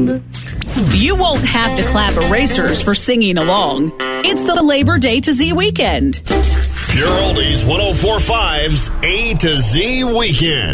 weekend. You won't have to clap erasers for singing along. It's the Labor Day to Z weekend. Pure Oldies 104.5's A to Z Weekend.